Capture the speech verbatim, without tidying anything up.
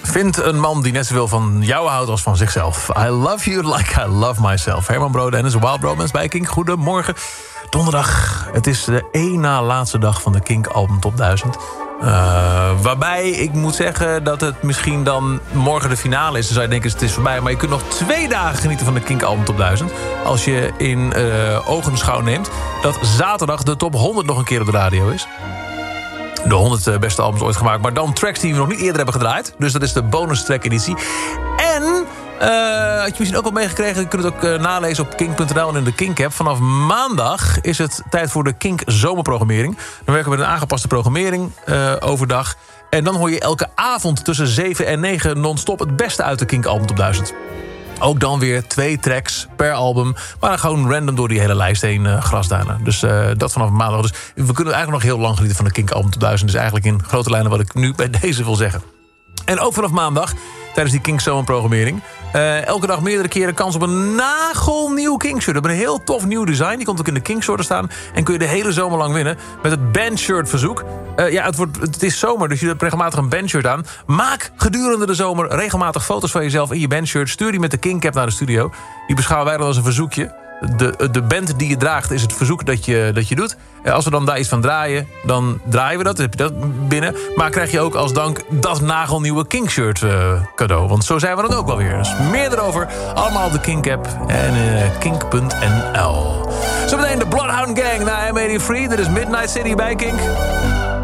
Vind een man die net zoveel van jou houdt als van zichzelf. I love you like I love myself. Herman Brood en zijn Wild Romance bij Kink. Goedemorgen. Donderdag. Het is de één na laatste dag van de Kink Album Top duizend. Uh, waarbij ik moet zeggen dat het misschien dan morgen de finale is. Dan zou je denken, het is voorbij. Maar je kunt nog twee dagen genieten van de Kink Album Top duizend. Als je in uh, ogenschouw neemt dat zaterdag de top honderd nog een keer op de radio is. De honderd beste albums ooit gemaakt. Maar dan tracks die we nog niet eerder hebben gedraaid. Dus dat is de bonus track editie. En uh, had je misschien ook al meegekregen. Je kunt het ook uh, nalezen op kink punt n l en in de Kink app. Vanaf maandag is het tijd voor de Kink zomerprogrammering. Dan werken we met een aangepaste programmering uh, overdag. En dan hoor je elke avond tussen zeven en negen non-stop het beste uit de Kink Album Top duizend. Ook dan weer twee tracks per album. Maar gewoon random door die hele lijst heen uh, grasduinen. Dus uh, dat vanaf maandag. Dus we kunnen eigenlijk nog heel lang genieten van de Kink Album Top duizend. Dus eigenlijk in grote lijnen wat ik nu bij deze wil zeggen. En ook vanaf maandag, tijdens die Kink zomerprogrammering. Uh, elke dag meerdere keren kans op een nagelnieuw Kink-shirt. We hebben een heel tof nieuw design. Die komt ook in de Kink-shirt te staan. En kun je de hele zomer lang winnen met het bandshirt verzoek. Uh, ja, het, wordt, het is zomer, dus je hebt regelmatig een bandshirt aan. Maak gedurende de zomer regelmatig foto's van jezelf in je bandshirt. Stuur die met de Kink-app naar de studio. Die beschouwen wij dan als een verzoekje. De, de band die je draagt is het verzoek dat je, dat je doet. Als we dan daar iets van draaien, dan draaien we dat. Dan heb je dat binnen. Maar krijg je ook als dank dat nagelnieuwe Kink-shirt uh, cadeau. Want zo zijn we dan ook wel weer. Dus meer erover. Allemaal op de Kink-app en uh, kink punt n l. Zometeen de Bloodhound Gang naar M achtendertig. Dit is Midnight City bij Kink.